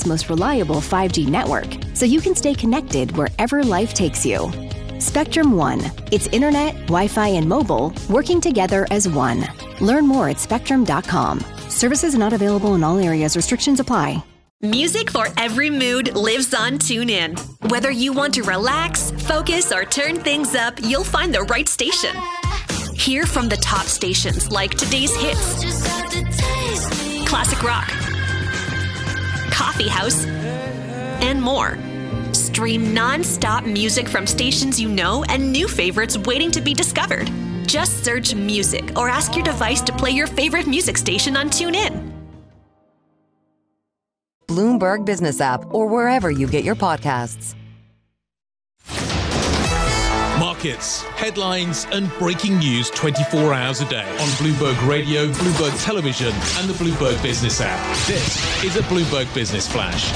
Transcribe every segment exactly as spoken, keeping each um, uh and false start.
world's most reliable five G network, so you can stay connected wherever life takes you. Spectrum One. It's internet, Wi-Fi, and mobile working together as one. Learn more at spectrum dot com. Services not available in all areas. Restrictions apply. Music for every mood lives on TuneIn. Whether you want to relax, focus, or turn things up, you'll find the right station. Hear from the top stations like today's hits, classic rock, coffee house, and more. Stream non-stop music from stations you know and new favorites waiting to be discovered. Just search music or ask your device to play your favorite music station on TuneIn. Bloomberg Business app or wherever you get your podcasts. Markets, headlines and breaking news twenty-four hours a day on Bloomberg Radio, Bloomberg Television and the Bloomberg Business app. This is a Bloomberg Business Flash.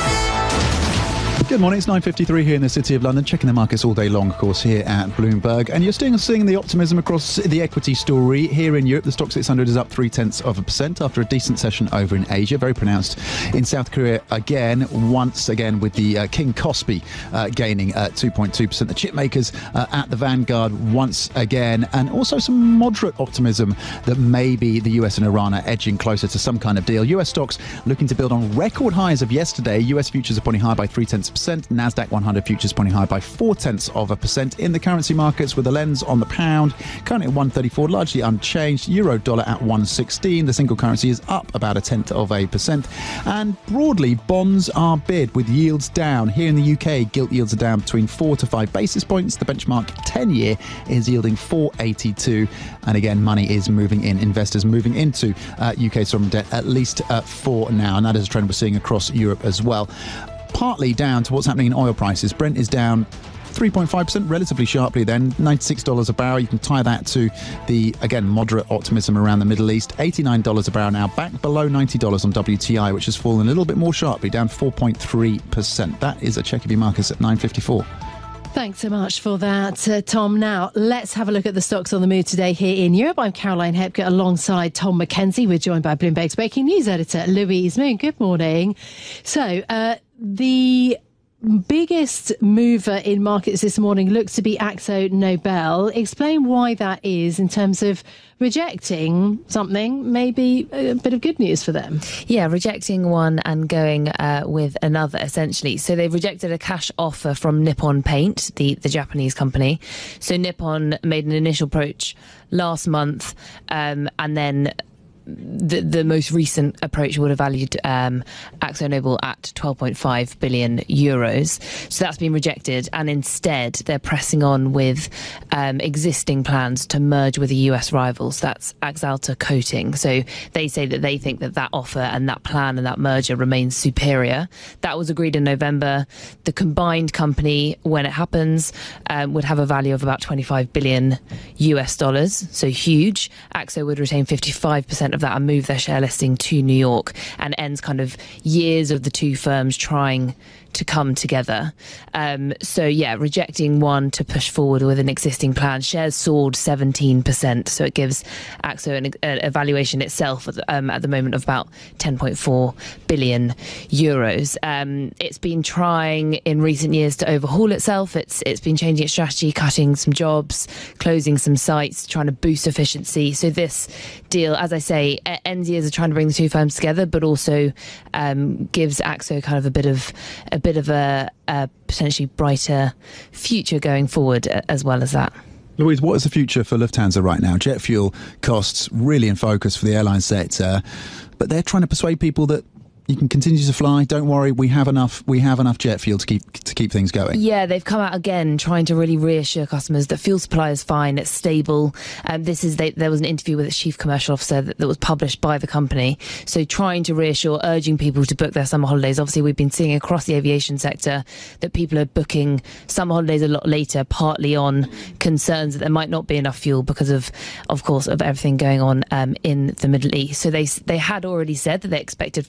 Good morning, it's nine fifty-three here in the City of London, checking the markets all day long, of course, here at Bloomberg. And you're still seeing the optimism across the equity story. Here in Europe, the Stoxx six hundred is up three-tenths of a percent after a decent session over in Asia. Very pronounced in South Korea again, once again with the uh, King Kospi uh, gaining uh, two point two percent. The chip makers uh, at the vanguard once again. And also some moderate optimism that maybe the U S and Iran are edging closer to some kind of deal. U S stocks looking to build on record highs of yesterday. U S futures are pointing higher by three-tenths of a percent. Nasdaq one hundred futures pointing higher by four-tenths of a percent. In the currency markets, with a lens on the pound, currently at one thirty-four, largely unchanged. Euro dollar at one sixteen. The single currency is up about a tenth of a percent. And broadly, bonds are bid with yields down. Here in the U K, gilt yields are down between four to five basis points. The benchmark ten-year is yielding four eighty-two. And again, money is moving in. Investors moving into uh, U K sovereign debt, at least uh, for now. And that is a trend we're seeing across Europe as well. Partly down to what's happening in oil prices. Brent is down three point five percent, relatively sharply then, ninety-six dollars a barrel. You can tie that to the, again, moderate optimism around the Middle East. eighty-nine dollars a barrel now, back below ninety dollars on W T I, which has fallen a little bit more sharply, down four point three percent. That is a check of your markets at nine fifty-four. Thanks so much for that, uh, Tom. Now, let's have a look at the stocks on the move today here in Europe. I'm Caroline Hepker alongside Tom McKenzie. We're joined by Bloomberg's breaking news editor, Louise Moon. Good morning. So, uh, the biggest mover in markets this morning looks to be Akzo Nobel. Explain why that is in terms of rejecting something, maybe a bit of good news for them. Yeah, rejecting one and going uh, with another, essentially. So they've rejected a cash offer from Nippon Paint, the, the Japanese company. So Nippon made an initial approach last month um, and then The, the most recent approach would have valued um, Akzo Nobel at twelve point five billion euros. So that's been rejected. And instead, they're pressing on with um, existing plans to merge with a U S rival. So that's Axalta Coating. So they say that they think that that offer and that plan and that merger remains superior. That was agreed in November. The combined company, when it happens, um, would have a value of about twenty-five billion U S dollars. So huge. Akzo would retain fifty-five percent of that and move their share listing to New York, and ends kind of years of the two firms trying to come together. Um, so yeah, rejecting one to push forward with an existing plan. Shares soared seventeen percent, so it gives Akzo an, a, a valuation itself at the, um, at the moment of about ten point four billion euros. Um, it's been trying in recent years to overhaul itself. It's it's been changing its strategy, cutting some jobs, closing some sites, trying to boost efficiency. So this deal, as I say, ends years of trying to bring the two firms together, but also um, gives Akzo kind of a bit of a bit of a, a potentially brighter future going forward as well as that. Louise, what is the future for Lufthansa right now? Jet fuel costs really in focus for the airline sector, but they're trying to persuade people that you can continue to fly. Don't worry, we have enough. We have enough jet fuel to keep to keep things going. Yeah, they've come out again trying to really reassure customers that fuel supply is fine, it's stable. Um, this is they, there was an interview with its chief commercial officer that, that was published by the company. So trying to reassure, urging people to book their summer holidays. Obviously, we've been seeing across the aviation sector that people are booking summer holidays a lot later, partly on concerns that there might not be enough fuel because of, of course, of everything going on um, in the Middle East. So they they had already said that they expected fuel supply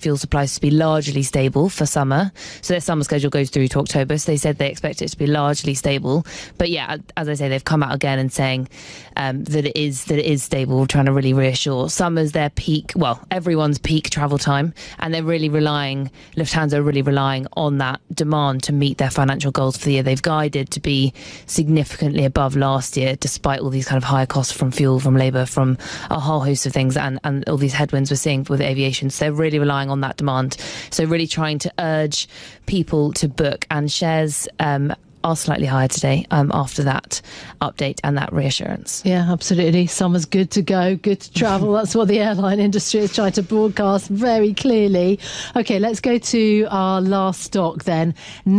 price to be largely stable for summer. So their summer schedule goes through to October. So they said they expect it to be largely stable. But yeah, as I say, they've come out again and saying um, that it is that it is stable, trying to really reassure. Summer's their peak, well, everyone's peak travel time, and they're really relying, Lufthansa are really relying on that demand to meet their financial goals for the year. They've guided to be significantly above last year, despite all these kind of higher costs from fuel, from labour, from a whole host of things, and, and all these headwinds we're seeing with aviation. So they're really relying on that demand. So really trying to urge people to book, and shares um, are slightly higher today um, after that update and that reassurance. Yeah, absolutely. Summer's good to go, good to travel. That's what the airline industry is trying to broadcast very clearly. OK, let's go to our last stock then.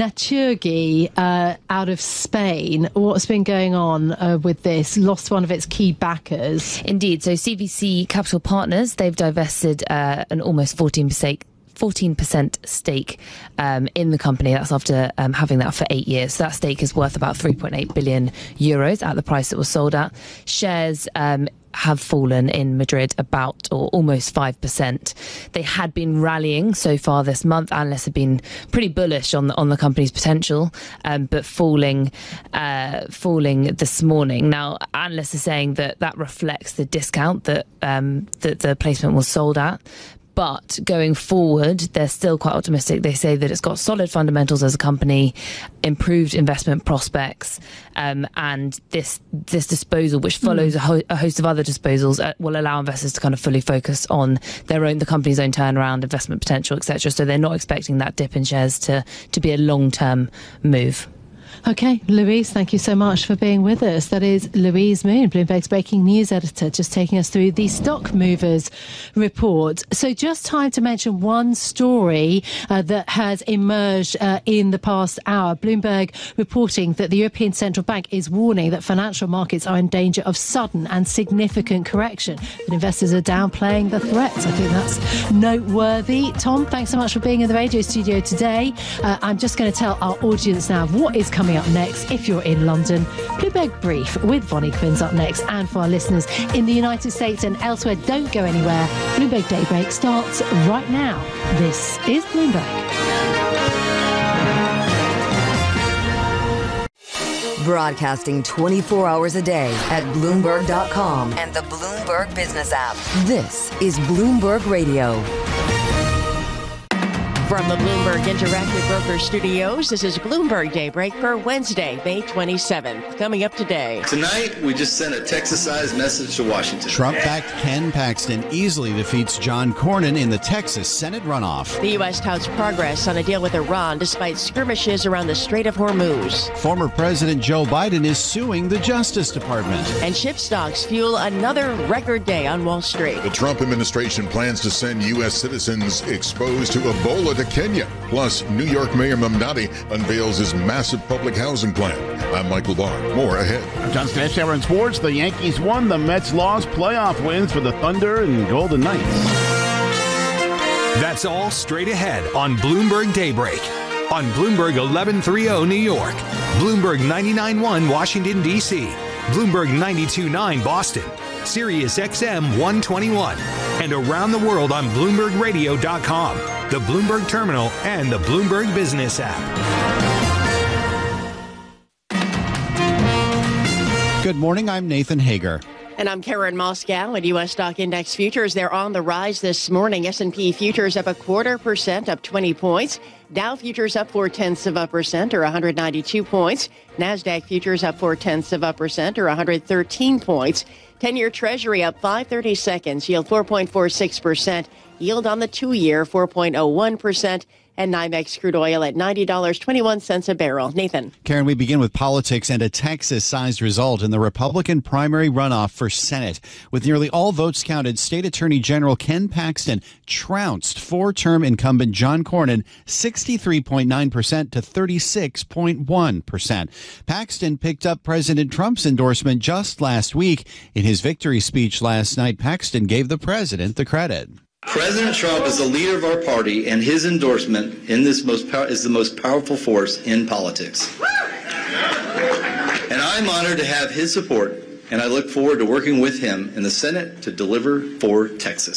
Naturgy, uh, out of Spain. What's been going on uh, with this? Lost one of its key backers. Indeed. So C V C Capital Partners, they've divested uh, an almost fourteen percent fourteen percent stake um, in the company. That's after um, having that for eight years. So that stake is worth about three point eight billion euros at the price it was sold at. Shares um, have fallen in Madrid about or almost five percent. They had been rallying so far this month. Analysts have been pretty bullish on the, on the company's potential, um, but falling uh, falling this morning. Now, analysts are saying that that reflects the discount that, um, that the placement was sold at. But going forward, they're still quite optimistic. They say that it's got solid fundamentals as a company, improved investment prospects, um, and this this disposal, which follows mm. a, ho- a host of other disposals, uh, will allow investors to kind of fully focus on their own, the company's own turnaround, investment potential, et cetera. So they're not expecting that dip in shares to to be a long-term move. OK, Louise, thank you so much for being with us. That is Louise Moon, Bloomberg's breaking news editor, just taking us through the Stock Movers report. So just time to mention one story uh, that has emerged uh, in the past hour. Bloomberg reporting that the European Central Bank is warning that financial markets are in danger of sudden and significant correction. But investors are downplaying the threats. I think that's noteworthy. Tom, thanks so much for being in the radio studio today. Uh, I'm just going to tell our audience now what is coming up next if you're in London. Bloomberg Brief with Vonnie Quinns up next. And for our listeners in the United States and elsewhere, don't go anywhere. Bloomberg Daybreak starts right now. This is Bloomberg. Broadcasting twenty-four hours a day at Bloomberg dot com and the Bloomberg Business app. This is Bloomberg Radio. From the Bloomberg Interactive Broker Studios, this is Bloomberg Daybreak for Wednesday, May twenty-seventh. Coming up today. Tonight, we just sent a Texas-sized message to Washington. Trump-backed Ken Paxton easily defeats John Cornyn in the Texas Senate runoff. The U S touts progress on a deal with Iran despite skirmishes around the Strait of Hormuz. Former President Joe Biden is suing the Justice Department. And chip stocks fuel another record day on Wall Street. The Trump administration plans to send U S citizens exposed to Ebola to Kenya. Plus, New York Mayor Mamdani unveils his massive public housing plan. I'm Michael Barr. More ahead. I'm John Stashower in sports. The Yankees won. The Mets lost. Playoff wins for the Thunder and Golden Knights. That's all straight ahead on Bloomberg Daybreak. On Bloomberg eleven thirty New York, Bloomberg ninety-nine point one Washington, D C, Bloomberg ninety-two point nine Boston, Sirius X M one twenty-one, and around the world on Bloomberg Radio dot com, the Bloomberg Terminal, and the Bloomberg Business app. Good morning, I'm Nathan Hager. And I'm Karen Moscow. At U S stock index futures, they're on the rise this morning. S and P futures up a quarter percent, up twenty points. Dow futures up four tenths of a percent, or one hundred ninety-two points. NASDAQ futures up four tenths of a percent, or one hundred thirteen points. ten-year Treasury up five thirty-seconds, yield four point four six percent. Yield on the two-year four point oh one percent. And NYMEX crude oil at ninety dollars and twenty-one cents a barrel. Nathan. Karen, we begin with politics and a Texas-sized result in the Republican primary runoff for Senate. With nearly all votes counted, State Attorney General Ken Paxton trounced four-term incumbent John Cornyn sixty-three point nine percent to thirty-six point one percent. Paxton picked up President Trump's endorsement just last week. In his victory speech last night, Paxton gave the president the credit. President Trump is the leader of our party, and his endorsement in this most pow- is the most powerful force in politics. And I'm honored to have his support, and I look forward to working with him in the Senate to deliver for Texas.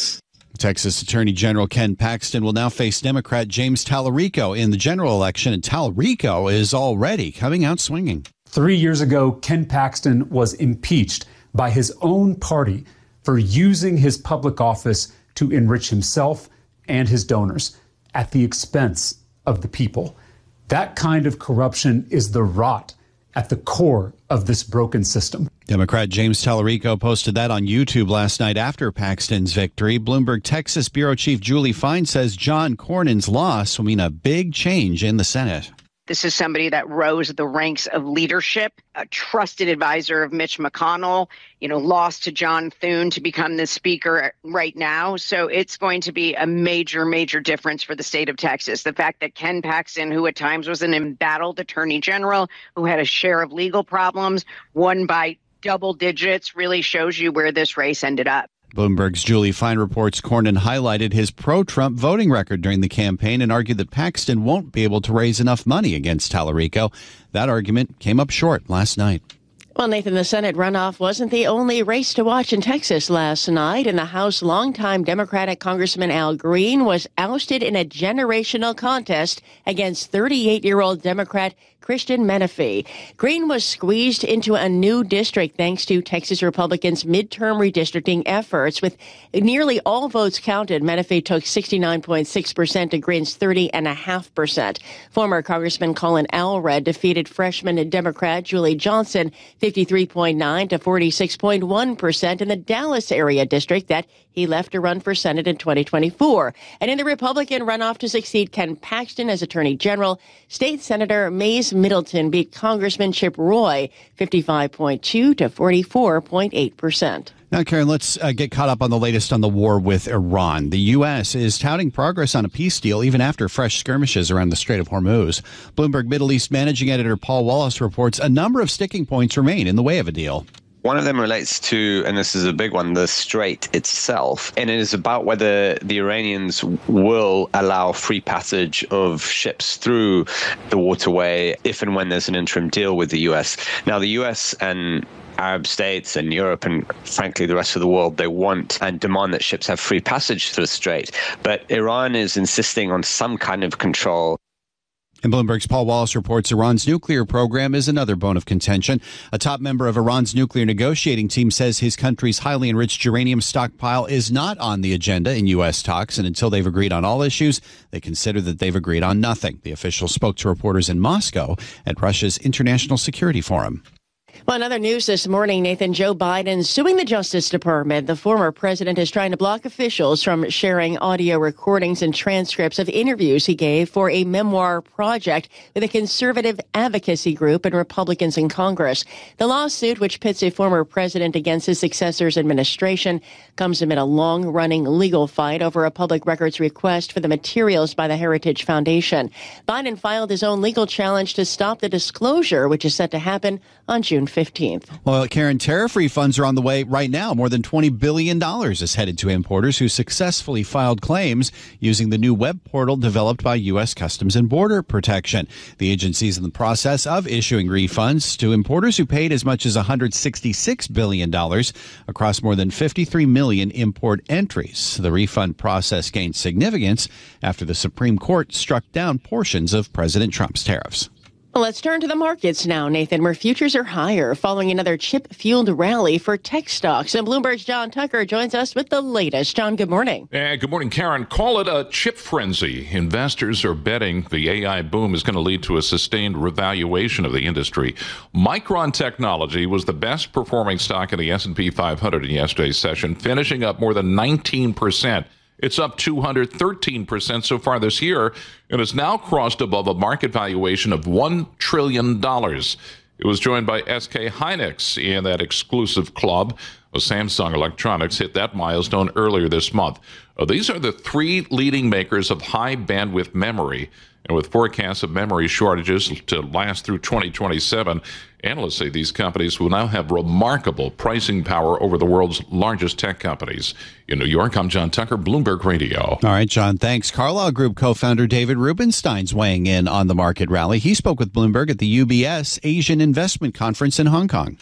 Texas Attorney General Ken Paxton will now face Democrat James Tallarico in the general election, and Tallarico is already coming out swinging. Three years ago, Ken Paxton was impeached by his own party for using his public office to enrich himself and his donors at the expense of the people. That kind of corruption is the rot at the core of this broken system. Democrat James Tallarico posted that on YouTube last night after Paxton's victory. Bloomberg Texas Bureau Chief Julie Fine says John Cornyn's loss will mean a big change in the Senate. This is somebody that rose the ranks of leadership, a trusted advisor of Mitch McConnell, you know, lost to John Thune to become the speaker right now. So it's going to be a major, major difference for the state of Texas. The fact that Ken Paxton, who at times was an embattled attorney general, who had a share of legal problems, won by double digits, really shows you where this race ended up. Bloomberg's Julie Fine reports Cornyn highlighted his pro-Trump voting record during the campaign and argued that Paxton won't be able to raise enough money against Tallarico. That argument came up short last night. Well, Nathan, the Senate runoff wasn't the only race to watch in Texas last night. In the House, longtime Democratic Congressman Al Green was ousted in a generational contest against thirty-eight-year-old Democrat Christian Menefee. Green was squeezed into a new district thanks to Texas Republicans' midterm redistricting efforts. With nearly all votes counted, Menefee took sixty-nine point six percent to Green's thirty point five percent. Former Congressman Colin Allred defeated freshman Democrat Julie Johnson fifty-three point nine to forty-six point one percent in the Dallas area district that he left to run for Senate in twenty twenty-four. And in the Republican runoff to succeed Ken Paxton as Attorney General, State Senator Mays Middleton beat Congressman Chip Roy fifty-five point two to forty-four point eight percent. Now, Karen, let's uh, get caught up on the latest on the war with Iran. The U S is touting progress on a peace deal even after fresh skirmishes around the Strait of Hormuz. Bloomberg Middle East managing editor Paul Wallace reports a number of sticking points remain in the way of a deal. One of them relates to, and this is a big one, the strait itself. And it is about whether the Iranians will allow free passage of ships through the waterway if and when there's an interim deal with the U S. Now, the U S and Arab states and Europe and frankly the rest of the world, they want and demand that ships have free passage through the strait. But Iran is insisting on some kind of control. And Bloomberg's Paul Wallace reports Iran's nuclear program is another bone of contention. A top member of Iran's nuclear negotiating team says his country's highly enriched uranium stockpile is not on the agenda in U S talks, and until they've agreed on all issues, they consider that they've agreed on nothing. The official spoke to reporters in Moscow at Russia's International Security Forum. Well, in other news this morning, Nathan, Joe Biden suing the Justice Department. The former president is trying to block officials from sharing audio recordings and transcripts of interviews he gave for a memoir project with a conservative advocacy group and Republicans in Congress. The lawsuit, which pits a former president against his successor's administration, comes amid a long-running legal fight over a public records request for the materials by the Heritage Foundation. Biden filed his own legal challenge to stop the disclosure, which is set to happen on June fifteenth. Well, Karen, tariff refunds are on the way right now. More than twenty billion dollars is headed to importers who successfully filed claims using the new web portal developed by U S Customs and Border Protection. The agency is in the process of issuing refunds to importers who paid as much as one hundred sixty-six billion dollars across more than fifty-three million import entries. The refund process gained significance after the Supreme Court struck down portions of President Trump's tariffs. Well, let's turn to the markets now, Nathan, where futures are higher following another chip-fueled rally for tech stocks. And Bloomberg's John Tucker joins us with the latest. John, good morning. Uh, good morning, Karen. Call it a chip frenzy. Investors are betting the A I boom is going to lead to a sustained revaluation of the industry. Micron Technology was the best performing stock in the S and P five hundred in yesterday's session, finishing up more than nineteen percent. It's up two hundred thirteen percent so far this year and has now crossed above a market valuation of one trillion dollars. It was joined by S K Hynix in that exclusive club. Samsung Electronics hit that milestone earlier this month. Uh, these are the three leading makers of high bandwidth memory. And with forecasts of memory shortages to last through twenty twenty-seven, analysts say these companies will now have remarkable pricing power over the world's largest tech companies. In New York, I'm John Tucker, Bloomberg Radio. All right, John, thanks. Carlyle Group co-founder David Rubenstein's weighing in on the market rally. He spoke with Bloomberg at the U B S Asian Investment Conference in Hong Kong.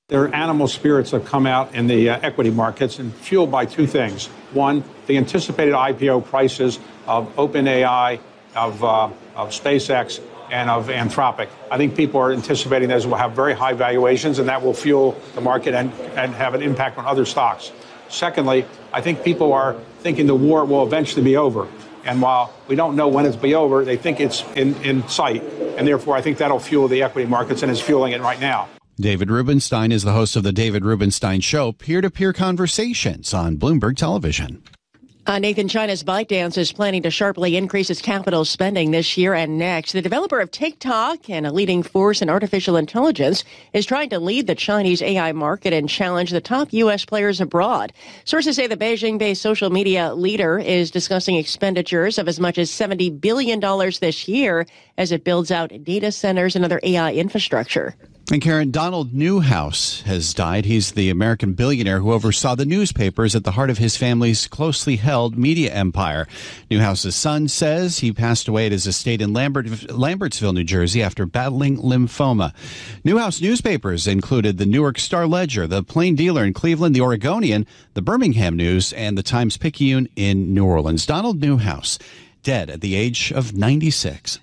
There are animal spirits that come out in the uh, equity markets and fueled by two things. One, the anticipated I P O prices of OpenAI, of, uh, of SpaceX, and of Anthropic. I think people are anticipating those will have very high valuations, and that will fuel the market and, and have an impact on other stocks. Secondly, I think people are thinking the war will eventually be over. And while we don't know when it's be over, they think it's in, in sight. And therefore, I think that'll fuel the equity markets, and is fueling it right now. David Rubenstein is the host of the David Rubenstein Show, peer-to-peer conversations on Bloomberg Television. Uh, Nathan, China's ByteDance is planning to sharply increase its capital spending this year and next. The developer of TikTok and a leading force in artificial intelligence is trying to lead the Chinese A I market and challenge the top U S players abroad. Sources say the Beijing-based social media leader is discussing expenditures of as much as seventy billion dollars this year as it builds out data centers and other A I infrastructure. And Karen, Donald Newhouse has died. He's the American billionaire who oversaw the newspapers at the heart of his family's closely held media empire. Newhouse's son says he passed away at his estate in Lambert, Lambertsville, New Jersey, after battling lymphoma. Newhouse newspapers included the Newark Star-Ledger, the Plain Dealer in Cleveland, the Oregonian, the Birmingham News, and the Times-Picayune in New Orleans. Donald Newhouse, dead at the age of ninety-six.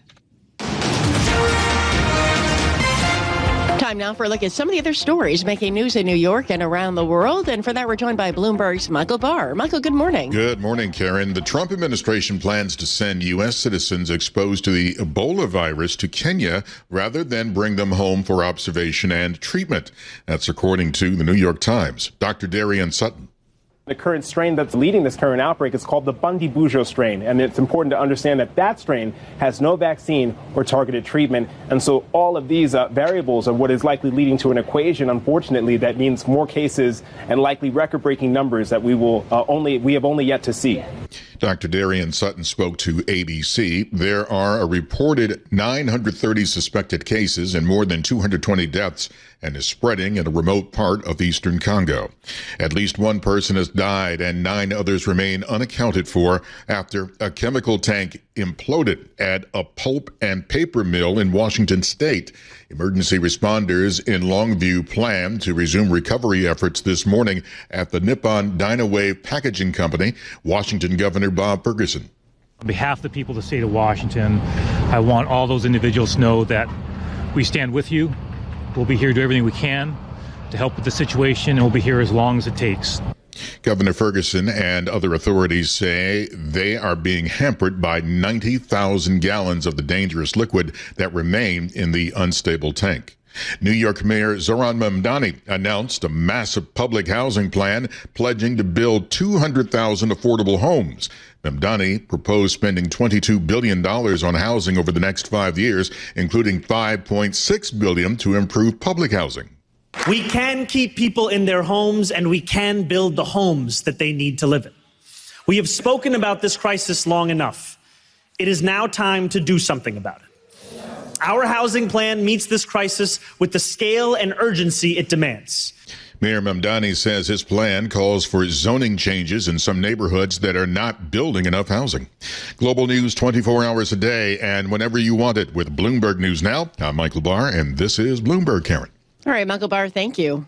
Time now for a look at some of the other stories making news in New York and around the world. And for that, we're joined by Bloomberg's Michael Barr. Michael, good morning. Good morning, Karen. The Trump administration plans to send U S citizens exposed to the Ebola virus to Kenya rather than bring them home for observation and treatment. That's according to the New York Times. Doctor Darian Sutton. The current strain that's leading this current outbreak is called the Bundibugyo strain, and it's important to understand that that strain has no vaccine or targeted treatment, and so all of these uh, variables are what is likely leading to an equation, unfortunately, that means more cases and likely record-breaking numbers that we will uh, only we have only yet to see. Doctor Darian Sutton spoke to A B C. There are a reported nine hundred thirty suspected cases and more than two hundred twenty deaths, and is spreading in a remote part of eastern Congo. At least one person has died and nine others remain unaccounted for after a chemical tank imploded at a pulp and paper mill in Washington state. Emergency responders in Longview plan to resume recovery efforts this morning at the Nippon Dynawave Packaging Company. Washington Governor Bob Ferguson. On behalf of the people of the state of Washington, I want all those individuals to know that we stand with you. We'll be here to do everything we can to help with the situation, and we'll be here as long as it takes. Governor Ferguson and other authorities say they are being hampered by ninety thousand gallons of the dangerous liquid that remain in the unstable tank. New York Mayor Zohran Mamdani announced a massive public housing plan pledging to build two hundred thousand affordable homes. Mamdani proposed spending twenty-two billion dollars on housing over the next five years, including five point six billion dollars to improve public housing. We can keep people in their homes, and we can build the homes that they need to live in. We have spoken about this crisis long enough. It is now time to do something about it. Our housing plan meets this crisis with the scale and urgency it demands. Mayor Mamdani says his plan calls for zoning changes in some neighborhoods that are not building enough housing. Global news twenty-four hours a day and whenever you want it with Bloomberg News Now. I'm Michael Barr, and this is Bloomberg, Karen. All right, Michael Barr, thank you.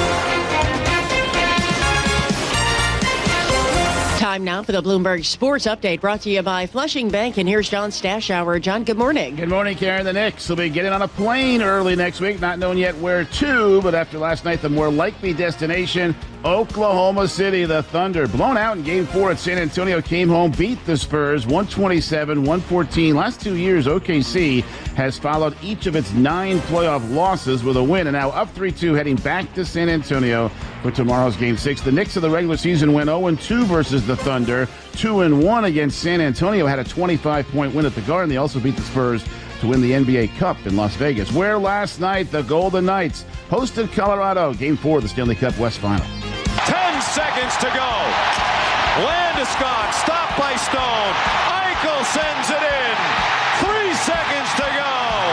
Time now for the Bloomberg Sports Update, brought to you by Flushing Bank. And here's John Stashower. John, good morning. Good morning, Karen. The Knicks will be getting on a plane early next week. Not known yet where to, but after last night, the more likely destination, Oklahoma City. The Thunder, blown out in Game four at San Antonio, came home, beat the Spurs one twenty-seven one fourteen. Last two years, O K C has followed each of its nine playoff losses with a win, and now up three two, heading back to San Antonio for tomorrow's Game six. The Knicks of the regular season went oh and two versus the Thunder, two and one against San Antonio, had a twenty-five point win at the Garden. They also beat the Spurs to win the N B A Cup in Las Vegas, where last night the Golden Knights hosted Colorado, Game four of the Stanley Cup West Final. Ten seconds to go. Landeskog stopped by Stone. Eichel sends it in. Three seconds to go.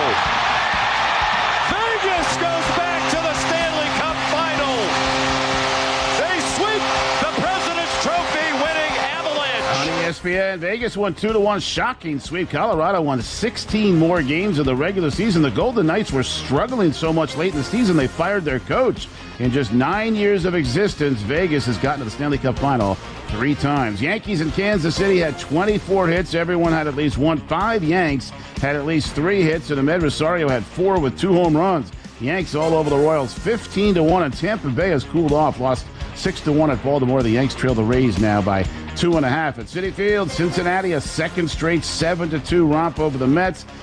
Vegas goes back to the Stanley Cup Final. They sweep the President's Trophy winning Avalanche. On E S E N. Vegas won two to one. Shocking sweep. Colorado won sixteen more games of the regular season. The Golden Knights were struggling so much late in the season, they fired their coach. In just nine years of existence, Vegas has gotten to the Stanley Cup final three times. Yankees in Kansas City had twenty-four hits. Everyone had at least one. Five Yanks had at least three hits, and Amed Rosario had four with two home runs. Yanks all over the Royals, fifteen to one, and Tampa Bay has cooled off, lost six to one at Baltimore. The Yanks trail the Rays now by two and a half at Citi Field. Cincinnati, a second straight seven to two romp over the Mets.